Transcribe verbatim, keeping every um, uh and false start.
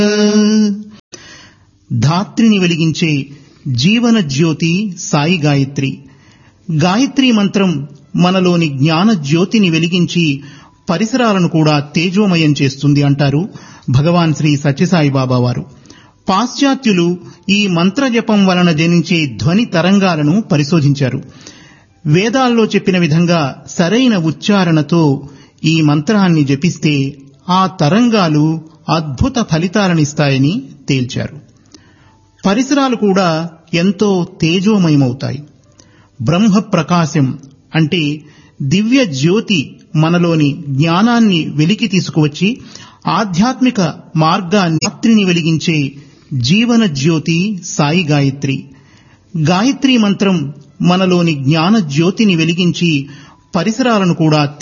ధాత్రిని వెలిగించే జీవన జ్యోతి సాయి గాయత్రి. గాయత్రీ మంత్రం మనలోని జ్ఞాన జ్యోతిని వెలిగించి పరిసరాలను కూడా తేజోమయం చేస్తుంది అంటారు భగవాన్ శ్రీ సత్యసాయి బాబా వారు. పాశ్చాత్యులు ఈ మంత్రజపం వలన జనించే ధ్వని తరంగాలను పరిశోధించారు. వేదాల్లో చెప్పిన విధంగా సరైన ఉచ్చారణతో ఈ మంత్రాన్ని జపిస్తే ఆ తరంగాలు అద్భుత ఫలితాలనిస్తాయని తేల్చారు. పరిసరాలు కూడా ఎంతో తేజోమయమవుతాయి. బ్రహ్మ ప్రకాశం అంటే దివ్య జ్యోతి మనలోని జ్ఞానాన్ని వెలికి తీసుకువచ్చి ఆధ్యాత్మిక మార్గాన్ని వెలిగించే జీవన జ్యోతి సాయి గాయత్రి. గాయత్రీ మంత్రం మనలోని జ్ఞాన జ్యోతిని వెలిగించి పరిసరాలను కూడా